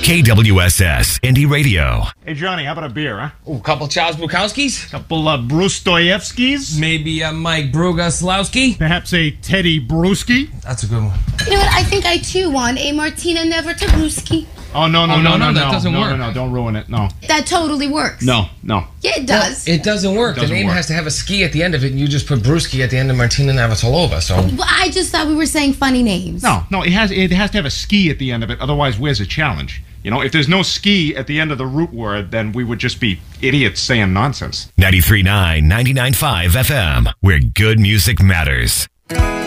KWSS Indie Radio. Hey, Johnny, how about a beer, huh? Ooh, couple Charles Bukowskis? Couple of Brustoyevskis? Maybe a Mike Brugaslowski? Perhaps a Teddy Bruschi? That's a good one. You know what? I think I too want a Martina Navratilowski. Oh, no, that doesn't work. No, don't ruin it, no. That totally works. No. Yeah, it does. It doesn't work. It doesn't the name work. has to have a ski at the end of it, and you just put Brewski at the end of Martina Navratilova, so... Well, I just thought we were saying funny names. No, it has to have a ski at the end of it, otherwise where's the challenge? You know, if there's no ski at the end of the root word, then we would just be idiots saying nonsense. 93.9, 99.5 FM, where good music matters.